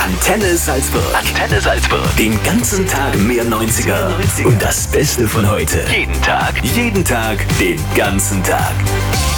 Antenne Salzburg. Antenne Salzburg. Den ganzen Tag mehr 90er. Und das Beste von heute. Jeden Tag. Jeden Tag, den ganzen Tag.